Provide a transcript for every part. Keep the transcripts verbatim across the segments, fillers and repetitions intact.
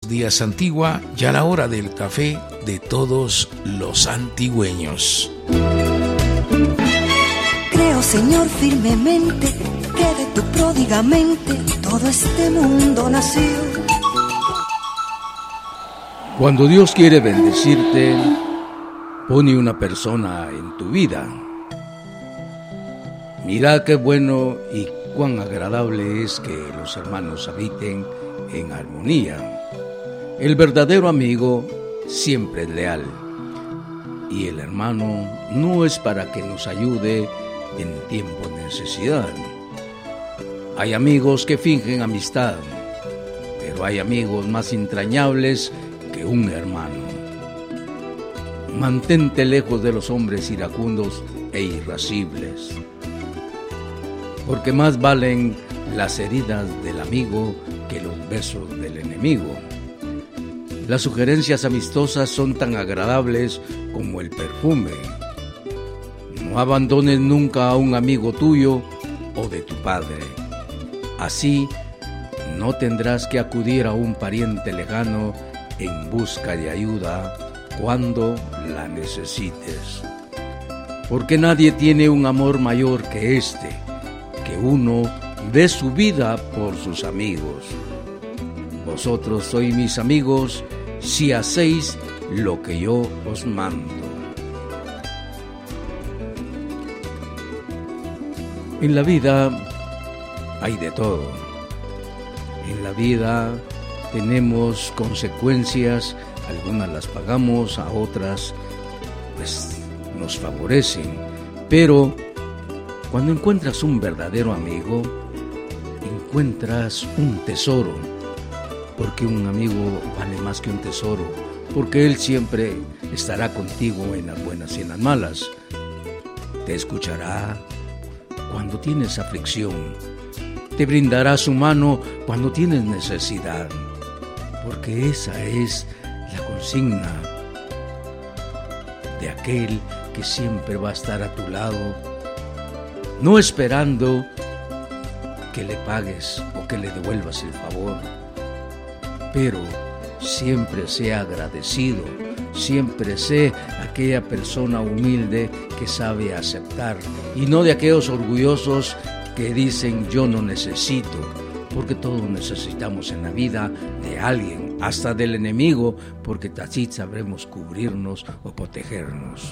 días Antigua, ya la hora del café de todos los antigüeños. Creo, Señor, firmemente que de tu pródigamente todo este mundo nació. Cuando Dios quiere bendecirte, pone una persona en tu vida. Mira qué bueno y cuán agradable es que los hermanos habiten en armonía. El verdadero amigo siempre es leal, y el hermano no es para que nos ayude en tiempo de necesidad. Hay amigos que fingen amistad, pero hay amigos más entrañables que un hermano. Mantente lejos de los hombres iracundos e irascibles, porque más valen las heridas del amigo que los besos del enemigo. Las sugerencias amistosas son tan agradables como el perfume. No abandones nunca a un amigo tuyo o de tu padre. Así no tendrás que acudir a un pariente lejano en busca de ayuda cuando la necesites. Porque nadie tiene un amor mayor que este, que uno dé su vida por sus amigos. Vosotros sois mis amigos si hacéis lo que yo os mando. En la vida hay de todo. En la vida tenemos consecuencias, algunas las pagamos, a otras pues nos favorecen. Pero cuando encuentras un verdadero amigo, encuentras un tesoro, porque un amigo vale más que un tesoro, porque él siempre estará contigo en las buenas y en las malas. Te escuchará cuando tienes aflicción, te brindará su mano cuando tienes necesidad, porque esa es la consigna de aquel que siempre va a estar a tu lado, no esperando que le pagues o que le devuelvas el favor, pero siempre sea agradecido, siempre sé aquella persona humilde que sabe aceptar, y no de aquellos orgullosos que dicen yo no necesito, porque todos necesitamos en la vida de alguien, hasta del enemigo, porque así sabremos cubrirnos o protegernos.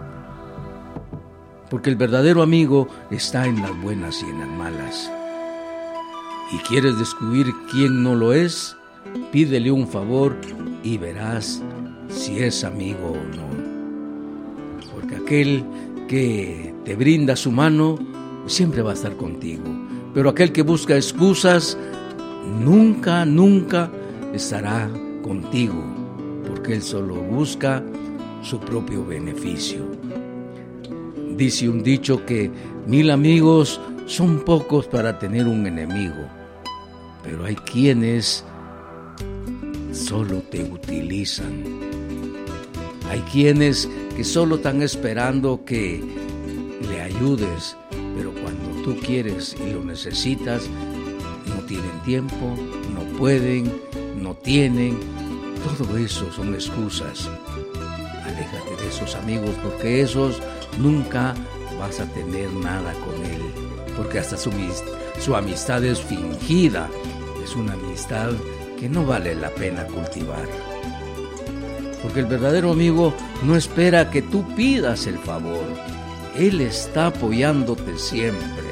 Porque el verdadero amigo está en las buenas y en las malas. ¿Y quieres descubrir quién no lo es? Pídele un favor y verás si es amigo o no. Porque aquel que te brinda su mano siempre va a estar contigo. Pero aquel que busca excusas nunca, nunca estará contigo, porque él solo busca su propio beneficio. Dice un dicho que mil amigos son pocos para tener un enemigo, pero hay quienes solo te utilizan. Hay quienes que solo están esperando que le ayudes, pero cuando tú quieres y lo necesitas, no tienen tiempo, no pueden, no tienen. Todo eso son excusas. Aléjate de esos amigos, porque esos nunca vas a tener nada con él, porque hasta su, su amistad es fingida, es una amistad que no vale la pena cultivar. Porque el verdadero amigo no espera que tú pidas el favor, él está apoyándote siempre.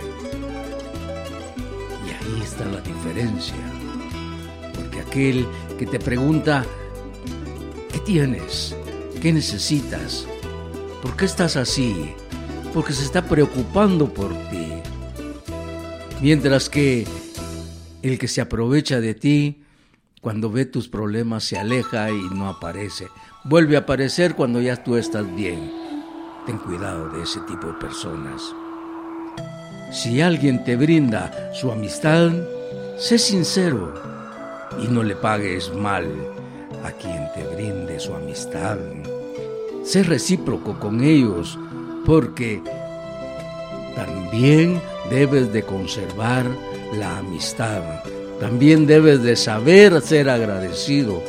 Y ahí está la diferencia, porque aquel que te pregunta ¿qué tienes? ¿Qué necesitas? ¿Por qué estás así? Porque se está preocupando por ti. Mientras que el que se aprovecha de ti, cuando ve tus problemas se aleja y no aparece. Vuelve a aparecer cuando ya tú estás bien. Ten cuidado de ese tipo de personas. Si alguien te brinda su amistad, sé sincero y no le pagues mal a quien te brinde su amistad. Sé recíproco con ellos, porque también debes de conservar la amistad. También debes de saber ser agradecido,